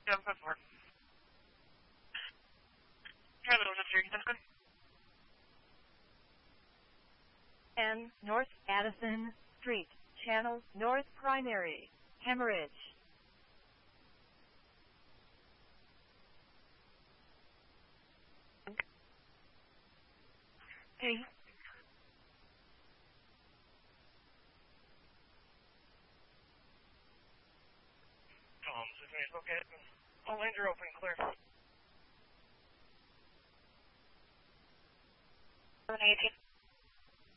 Yeah, that's work. Yeah, that was a drink. That's good. N. North Addison Street, Channel North Primary, Hemorrhage. Hey. Okay. All lanes are open, clear. 718.